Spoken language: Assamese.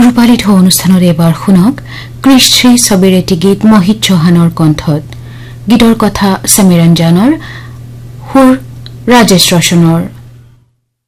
সুৰপালিত অনুষ্ঠানৰ এবাৰ শুনক কৃষ্টি ছবিৰ এটি গীত মহিত চৌহানৰ কণ্ঠত গীতৰ কথা সমীৰঞ্জনৰ সুৰ ৰাজেশ ৰচনৰ